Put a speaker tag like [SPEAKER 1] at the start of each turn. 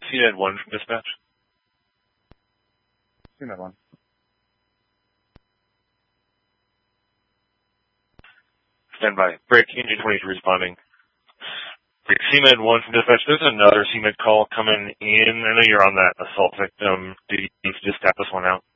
[SPEAKER 1] CMed 1 from dispatch.
[SPEAKER 2] CMed 1.
[SPEAKER 1] Stand by. Break, Engine 23 responding. Break, CMed 1 from dispatch. There's another CMed call coming in. I know you're on that assault victim. Do you need to just tap this one out?